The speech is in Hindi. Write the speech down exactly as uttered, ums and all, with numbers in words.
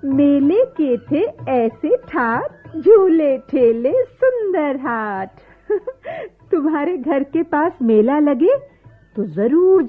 मेले के थे ऐसे ठाट, झूले ठेले सुंदर हाट। तुम्हारे घर के पास मेला लगे तो जरूर